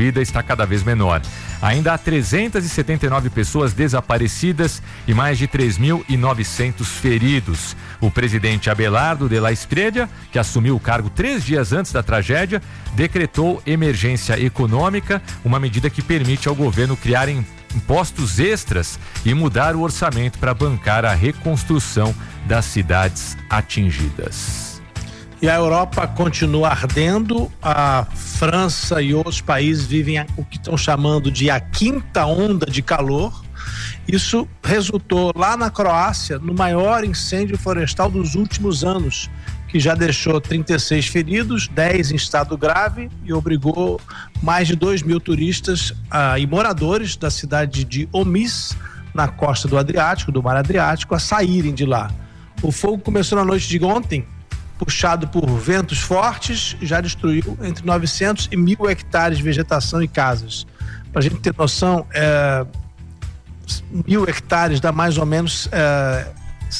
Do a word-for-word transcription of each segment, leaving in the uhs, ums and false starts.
vida está cada vez menor. Ainda há trezentas e setenta e nove pessoas desaparecidas e mais de três mil e novecentos feridos. O presidente Abelardo de la Espriella, que assumiu o cargo três dias antes da tragédia, decretou emergência econômica, uma medida que permite ao governo criar impostos extras e mudar o orçamento para bancar a reconstrução das cidades atingidas. E a Europa continua ardendo, a França e outros países vivem o que estão chamando de a quinta onda de calor. Isso resultou lá na Croácia no maior incêndio florestal dos últimos anos, que já deixou trinta e seis feridos, dez em estado grave e obrigou mais de dois mil turistas ah, e moradores da cidade de Omis, na costa do Adriático, do Mar Adriático, a saírem de lá. O fogo começou na noite de ontem, puxado por ventos fortes, já destruiu entre novecentos e mil hectares de vegetação e casas. Para a gente ter noção, é, mil hectares dá mais ou menos é,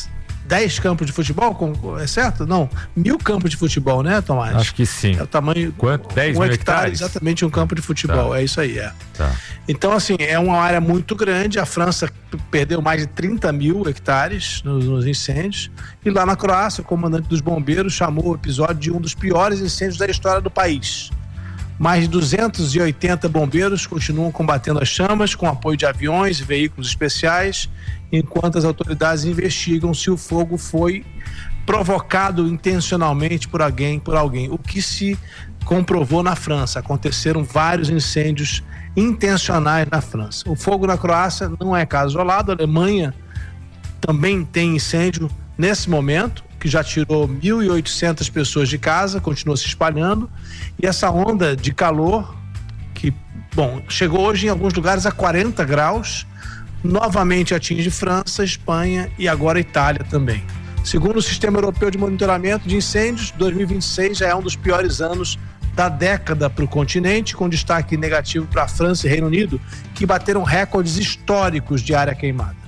dez campos de futebol, é certo? Não, mil campos de futebol, né, Tomás? Acho que sim. É o tamanho... Quanto? dez um mil hectare, hectares? Exatamente um campo de futebol, tá. É isso aí, é. Tá. Então, assim, é uma área muito grande. A França perdeu mais de trinta mil hectares nos, nos incêndios. E lá na Croácia, o comandante dos bombeiros chamou o episódio de um dos piores incêndios da história do país. Mais de duzentos e oitenta bombeiros continuam combatendo as chamas com apoio de aviões e veículos especiais, enquanto as autoridades investigam se o fogo foi provocado intencionalmente por alguém, por alguém. O que se comprovou na França. Aconteceram vários incêndios intencionais na França. O fogo na Croácia não é caso isolado. A Alemanha também tem incêndio nesse momento, que já tirou mil e oitocentas pessoas de casa, continua se espalhando. E essa onda de calor, que, bom, chegou hoje em alguns lugares a quarenta graus, novamente atinge França, Espanha e agora Itália também. Segundo o Sistema Europeu de Monitoramento de Incêndios, dois mil e vinte e seis já é um dos piores anos da década para o continente, com destaque negativo para a França e Reino Unido, que bateram recordes históricos de área queimada.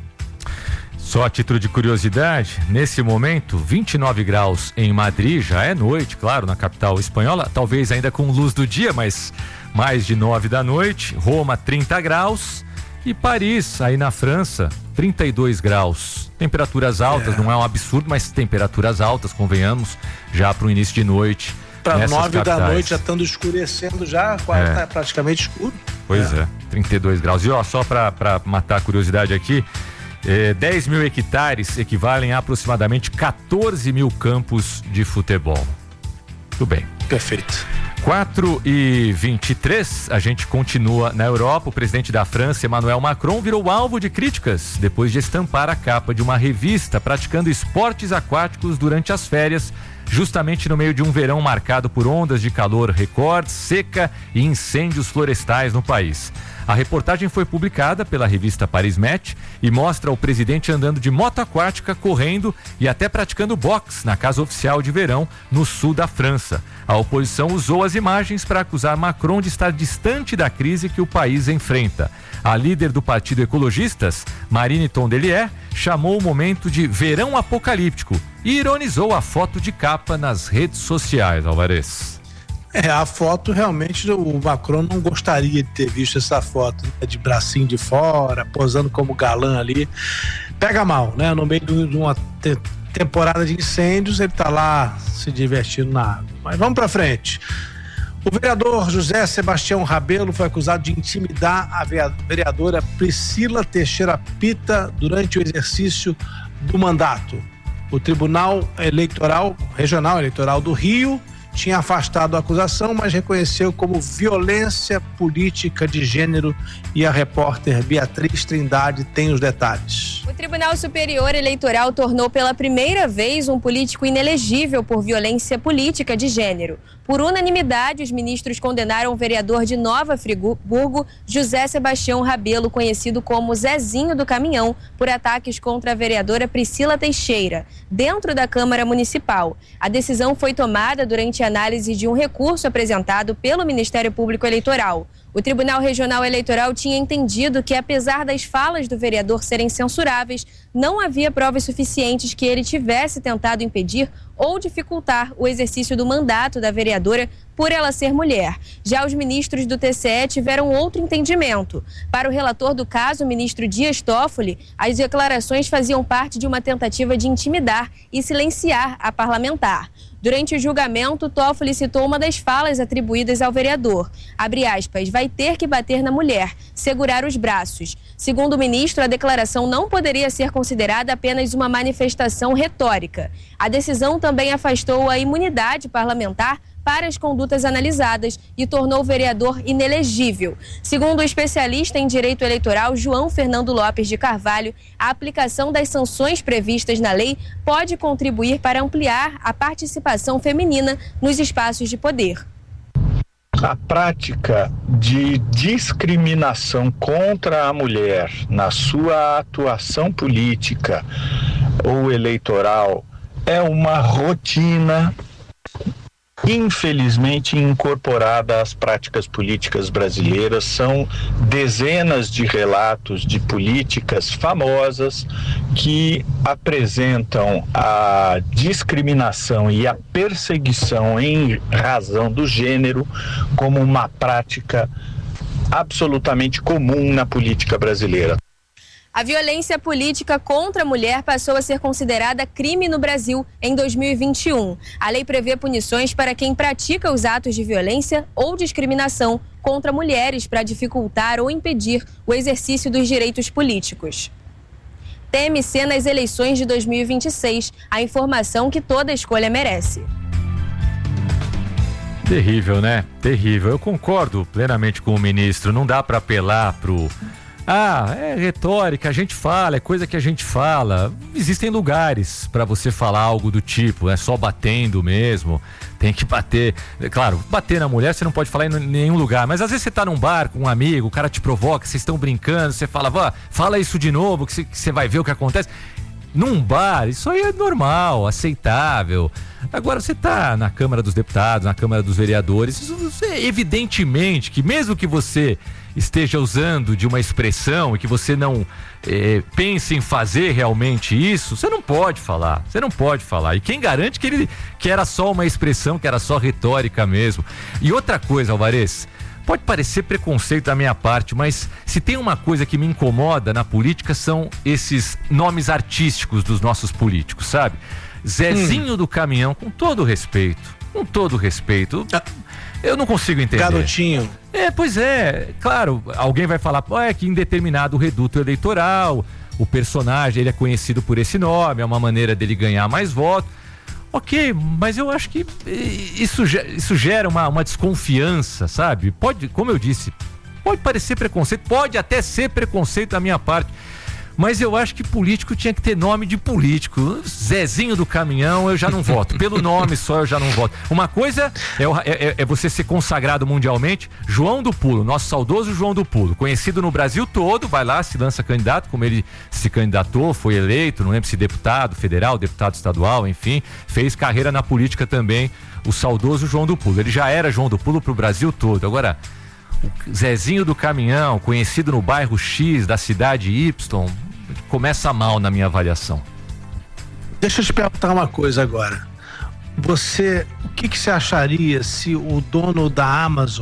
Só a título de curiosidade, nesse momento, vinte e nove graus em Madrid, já é noite, claro, na capital espanhola, talvez ainda com luz do dia, mas mais de nove da noite. Roma, trinta graus. E Paris, aí na França, trinta e dois graus. Temperaturas altas, é. Não é um absurdo, mas temperaturas altas, convenhamos, já para o início de noite. Para nove da noite, já estando escurecendo, já quase é. Tá praticamente escuro. Pois é, é trinta e dois graus. E ó, só para matar a curiosidade aqui, é, dez mil hectares equivalem a aproximadamente quatorze mil campos de futebol. Tudo bem. Perfeito. quatro e vinte e três, a gente continua na Europa. O presidente da França, Emmanuel Macron, virou alvo de críticas depois de estampar a capa de uma revista praticando esportes aquáticos durante as férias, justamente no meio de um verão marcado por ondas de calor recordes, seca e incêndios florestais no país. A reportagem foi publicada pela revista Paris Match e mostra o presidente andando de moto aquática, correndo e até praticando boxe na casa oficial de verão no sul da França. A oposição usou as imagens para acusar Macron de estar distante da crise que o país enfrenta. A líder do Partido Ecologistas, Marine Tondelier, chamou o momento de verão apocalíptico e ironizou a foto de capa nas redes sociais, Alvarez. É, a foto realmente o Macron não gostaria de ter visto essa foto, né, de bracinho de fora, posando como galã ali. Pega mal, né? No meio de uma te- temporada de incêndios, ele tá lá se divertindo na água. Mas vamos pra frente. O vereador José Sebastião Rabelo foi acusado de intimidar a vereadora Priscila Teixeira Pita durante o exercício do mandato. O Tribunal Eleitoral, Regional Eleitoral do Rio, tinha afastado a acusação, mas reconheceu como violência política de gênero, e a repórter Beatriz Trindade tem os detalhes. O Tribunal Superior Eleitoral tornou pela primeira vez um político inelegível por violência política de gênero. Por unanimidade, os ministros condenaram o vereador de Nova Friburgo, José Sebastião Rabelo, conhecido como Zezinho do Caminhão, por ataques contra a vereadora Priscila Teixeira, dentro da Câmara Municipal. A decisão foi tomada durante a análise de um recurso apresentado pelo Ministério Público Eleitoral. O Tribunal Regional Eleitoral tinha entendido que, apesar das falas do vereador serem censuráveis, não havia provas suficientes que ele tivesse tentado impedir ou dificultar o exercício do mandato da vereadora por ela ser mulher. Já os ministros do T C E tiveram outro entendimento. Para o relator do caso, o ministro Dias Toffoli, as declarações faziam parte de uma tentativa de intimidar e silenciar a parlamentar. Durante o julgamento, Toffoli citou uma das falas atribuídas ao vereador. Abre aspas, vai ter que bater na mulher, segurar os braços. Segundo o ministro, a declaração não poderia ser considerada apenas uma manifestação retórica. A decisão também afastou a imunidade parlamentar para as condutas analisadas e tornou o vereador inelegível. Segundo o especialista em direito eleitoral João Fernando Lopes de Carvalho, a aplicação das sanções previstas na lei pode contribuir para ampliar a participação feminina nos espaços de poder. A prática de discriminação contra a mulher na sua atuação política ou eleitoral é uma rotina infelizmente incorporada às práticas políticas brasileiras. São dezenas de relatos de políticas famosas que apresentam a discriminação e a perseguição em razão do gênero como uma prática absolutamente comum na política brasileira. A violência política contra a mulher passou a ser considerada crime no Brasil em dois mil e vinte e um. A lei prevê punições para quem pratica os atos de violência ou discriminação contra mulheres para dificultar ou impedir o exercício dos direitos políticos. T M C nas eleições de dois mil e vinte e seis, a informação que toda escolha merece. Terrível, né? Terrível. Eu concordo plenamente com o ministro. Não dá para apelar pro... Ah, é retórica, a gente fala, é coisa que a gente fala. Existem lugares para você falar algo do tipo, é só batendo mesmo, tem que bater. Claro, bater na mulher você não pode falar em nenhum lugar, mas às vezes você tá num bar com um amigo, o cara te provoca, vocês estão brincando, você fala, vá, fala isso de novo, que você vai ver o que acontece. Num bar, isso aí é normal, aceitável. Agora você tá na Câmara dos Deputados, na Câmara dos Vereadores, isso é evidentemente que mesmo que você esteja usando de uma expressão e que você não eh, pense em fazer realmente isso, você não pode falar, você não pode falar. E quem garante que ele que era só uma expressão, que era só retórica mesmo. E outra coisa, Alvarez, pode parecer preconceito da minha parte, mas se tem uma coisa que me incomoda na política são esses nomes artísticos dos nossos políticos, sabe? Zezinho hum. do Caminhão, com todo respeito, com todo respeito, eu não consigo entender. Garotinho. É, pois é, claro, alguém vai falar, pô, é que em determinado reduto eleitoral, o personagem, ele é conhecido por esse nome, é uma maneira dele ganhar mais votos. Ok, mas eu acho que isso, isso gera uma, uma desconfiança, sabe? Pode, como eu disse, pode parecer preconceito, pode até ser preconceito da minha parte, mas eu acho que político tinha que ter nome de político. Zezinho do Caminhão, eu já não voto. Pelo nome só eu já não voto. Uma coisa é, é, é você ser consagrado mundialmente. João do Pulo, nosso saudoso João do Pulo, conhecido no Brasil todo, vai lá, se lança candidato, como ele se candidatou, foi eleito, não lembro se deputado federal, deputado estadual, enfim, fez carreira na política também, o saudoso João do Pulo. Ele já era João do Pulo pro Brasil todo. Agora, o Zezinho do Caminhão, conhecido no bairro X da cidade Y, começa mal na minha avaliação. Deixa eu te perguntar uma coisa agora. Você, o que, que você acharia se o dono da Amazon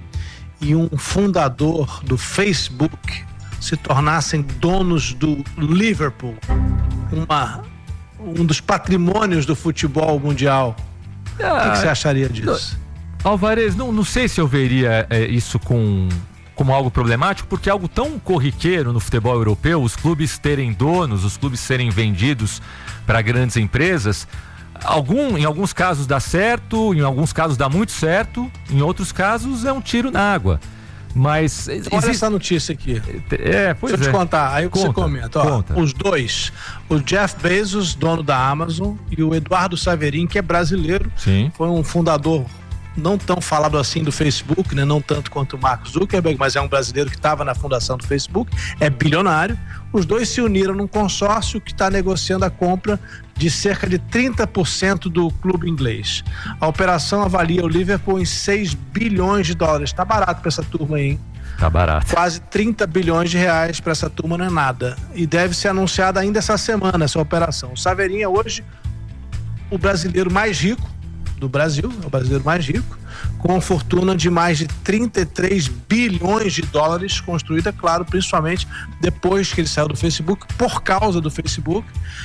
e um fundador do Facebook se tornassem donos do Liverpool, uma, um dos patrimônios do futebol mundial? Ah, o que, que você acharia disso? Alvarez, não, não sei se eu veria é, isso com... como algo problemático, porque é algo tão corriqueiro no futebol europeu, os clubes terem donos, os clubes serem vendidos para grandes empresas. Algum, em alguns casos dá certo, em alguns casos dá muito certo, em outros casos é um tiro na água. Mas olha existe... essa notícia aqui. É, pois Deixa eu é. te contar, aí conta, você comenta. Ó, conta. Os dois, o Jeff Bezos, dono da Amazon, e o Eduardo Saverin, que é brasileiro, Sim. foi um fundador não tão falado assim do Facebook, né? Não tanto quanto o Mark Zuckerberg, mas é um brasileiro que estava na fundação do Facebook, é bilionário. Os dois se uniram num consórcio que está negociando a compra de cerca de trinta por cento do clube inglês. A operação avalia o Liverpool em seis bilhões de dólares. Tá barato para essa turma aí, hein? Tá barato. Quase trinta bilhões de reais para essa turma não é nada. E deve ser anunciada ainda essa semana essa operação. O Saverin é hoje o brasileiro mais rico do Brasil, é o brasileiro mais rico, com uma fortuna de mais de trinta e três bilhões de dólares, construída, claro, principalmente depois que ele saiu do Facebook, por causa do Facebook.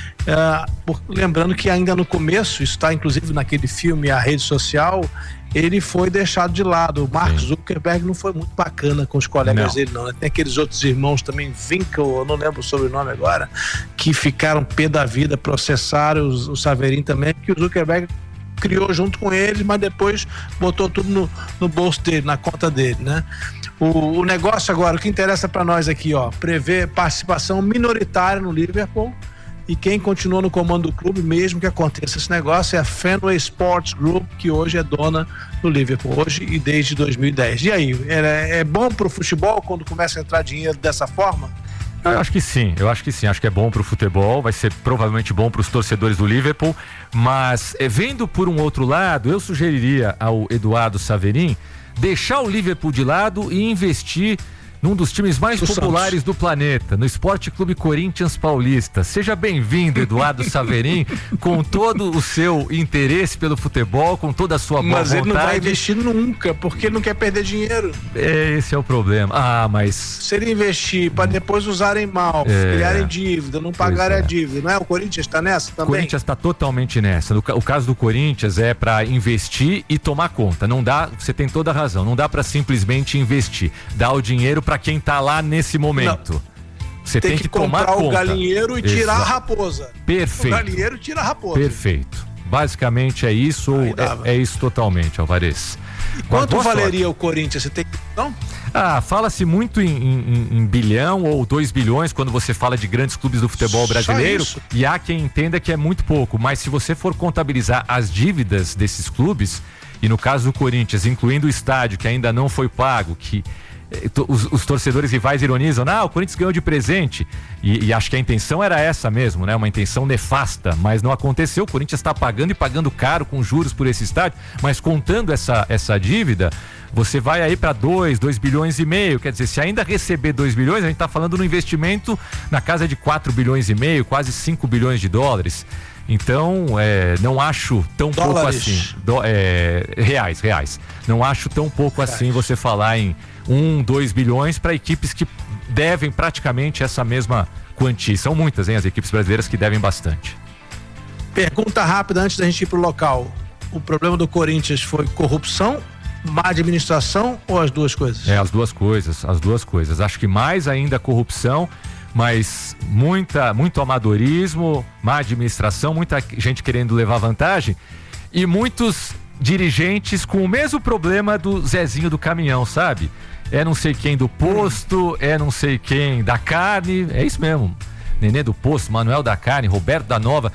Uh, por, lembrando que ainda no começo, isso está inclusive naquele filme A Rede Social, ele foi deixado de lado. O Mark Sim. Zuckerberg não foi muito bacana com os colegas não. dele, não. Né? Tem aqueles outros irmãos também, Winkle, eu não lembro o sobrenome agora, que ficaram pé da vida, processaram os, o Saverin também, que o Zuckerberg criou junto com eles, mas depois botou tudo no, no bolso dele, na conta dele, né? O, o negócio agora, o que interessa para nós aqui, ó, prevê participação minoritária no Liverpool, e quem continua no comando do clube, mesmo que aconteça esse negócio, é a Fenway Sports Group, que hoje é dona do Liverpool, hoje e desde dois mil e dez. E aí, é, é bom pro futebol quando começa a entrar dinheiro dessa forma? Eu acho que sim, eu acho que sim, acho que é bom pro futebol, vai ser provavelmente bom pros torcedores do Liverpool, mas é, vendo por um outro lado, eu sugeriria ao Eduardo Saverin deixar o Liverpool de lado e investir num dos times mais o populares Santos. do planeta, no Esporte Clube Corinthians Paulista. Seja bem-vindo, Eduardo Saverin, com todo o seu interesse pelo futebol, com toda a sua boa mas vontade. Mas ele não vai investir nunca, porque ele não quer perder dinheiro. É, esse é o problema. Ah, mas... Se ele investir para depois usarem mal, é... criarem dívida, não pagarem é. a dívida, não é? O Corinthians está nessa também? O Corinthians está totalmente nessa. O caso do Corinthians é para investir e tomar conta. Não dá, você tem toda a razão, não dá para simplesmente investir. Dá o dinheiro para quem tá lá nesse momento. Não. Você tem, tem que, que tomar comprar conta. o galinheiro e Exato. tirar a raposa. Perfeito. O galinheiro tira a raposa. Perfeito. Basicamente é isso, ou é, é isso totalmente, Alvarez. E quanto valeria sorte. o Corinthians? Você tem não? Ah, fala-se muito em, em, em bilhão ou dois bilhões quando você fala de grandes clubes do futebol brasileiro, e há quem entenda que é muito pouco, mas se você for contabilizar as dívidas desses clubes, e no caso do Corinthians, incluindo o estádio que ainda não foi pago, que Os, os torcedores rivais ironizam, ah, o Corinthians ganhou de presente, e, e acho que a intenção era essa mesmo, né? Uma intenção nefasta, mas não aconteceu. O Corinthians está pagando e pagando caro com juros por esse estádio, mas contando essa, essa dívida, você vai aí para dois, dois bilhões e meio, quer dizer, se ainda receber dois bilhões, a gente está falando no investimento na casa de quatro bilhões e meio, quase cinco bilhões de dólares. Então, é, não acho tão Dólares. pouco assim, do, é, reais, reais, não acho tão pouco reais. assim você falar em um, dois bilhões para equipes que devem praticamente essa mesma quantia. São muitas, hein, as equipes brasileiras que devem bastante. Pergunta rápida antes da gente ir pro local. O problema do Corinthians foi corrupção, má administração ou as duas coisas? É, as duas coisas, as duas coisas. Acho que mais ainda corrupção, mas muita, muito amadorismo, má administração, muita gente querendo levar vantagem e muitos dirigentes com o mesmo problema do Zezinho do caminhão, sabe? É não sei quem do posto, é não sei quem da carne, é isso mesmo. Nenê do posto, Manuel da carne, Roberto da Nova.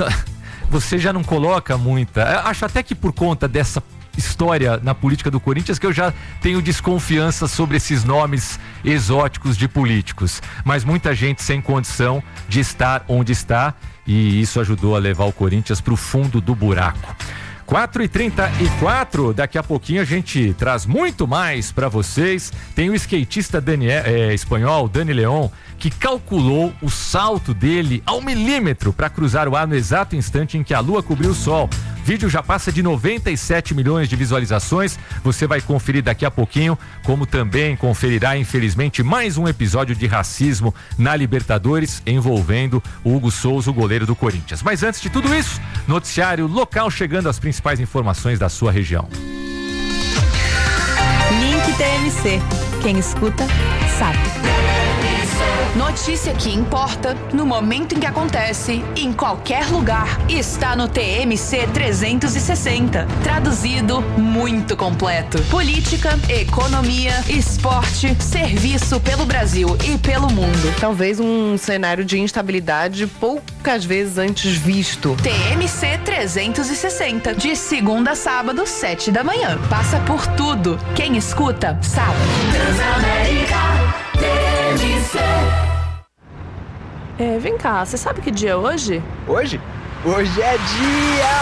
Você já não coloca muita... Acho até que por conta dessa história na política do Corinthians que eu já tenho desconfiança sobre esses nomes exóticos de políticos, mas muita gente sem condição de estar onde está, e isso ajudou a levar o Corinthians para o fundo do buraco. quatro e trinta e quatro, daqui a pouquinho a gente traz muito mais para vocês. Tem o skatista Daniel, é, espanhol Dani Leon, que calculou o salto dele ao milímetro para cruzar o ar no exato instante em que a lua cobriu o sol. O vídeo já passa de noventa e sete milhões de visualizações. Você vai conferir daqui a pouquinho, como também conferirá, infelizmente, mais um episódio de racismo na Libertadores envolvendo o Hugo Souza, o goleiro do Corinthians. Mas antes de tudo isso, noticiário local chegando às principais informações da sua região. Link T M C. Quem escuta, sabe. Notícia que importa, no momento em que acontece, em qualquer lugar, está no T M C trezentos e sessenta. Traduzido, muito completo. Política, economia, esporte, serviço pelo Brasil e pelo mundo. Talvez um cenário de instabilidade poucas vezes antes visto. T M C trezentos e sessenta, de segunda a sábado, sete da manhã. Passa por tudo. Quem escuta, sabe. Transamérica T M C. É, vem cá, você sabe que dia é hoje? Hoje? Hoje é dia...